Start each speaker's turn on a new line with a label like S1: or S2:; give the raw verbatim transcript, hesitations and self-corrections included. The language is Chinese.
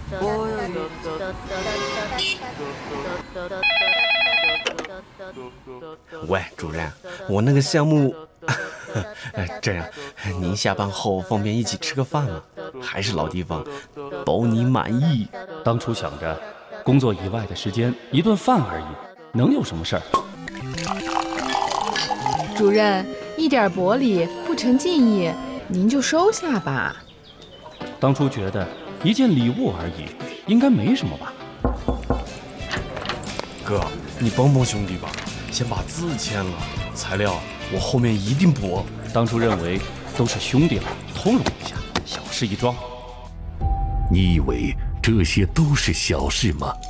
S1: 喂，主任，我那个项目，这样，您下班后方便一起吃个饭吗？还是老地方，包你满意。
S2: 当初想着，工作以外的时间，一顿饭而已，能有什么事儿？
S3: 主任，一点薄礼不成敬意，您就收下吧。
S2: 当初觉得一件礼物而已，应该没什么吧？
S1: 哥，你帮帮兄弟吧，先把字签了，材料我后面一定补。
S2: 当初认为都是兄弟了，通融一下，小事一桩。
S4: 你以为这些都是小事吗？